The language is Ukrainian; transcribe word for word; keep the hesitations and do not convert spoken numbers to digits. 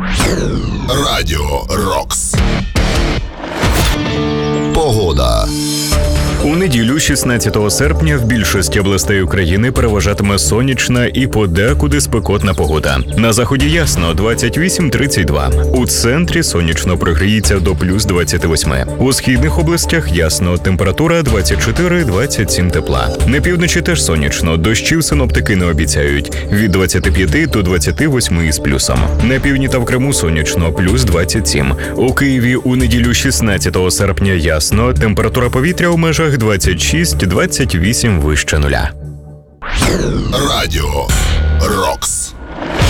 Радіо Рокс. Погода. У неділю, шістнадцятого серпня, в більшості областей України переважатиме сонячна і подекуди спекотна погода. На заході ясно – двадцять вісім - тридцять два. У центрі сонячно прогріється до плюс двадцяти восьми. У східних областях ясно – температура двадцять чотири - двадцять сім тепла. На півночі теж сонячно, дощів синоптики не обіцяють. Від двадцяти п'яти до двадцяти восьми із плюсом. На півдні та в Криму сонячно – плюс двадцять сім. У Києві у неділю шістнадцятого серпня ясно, температура повітря у межах двадцять шість - двадцять вісім вище нуля. Радіо Рокс.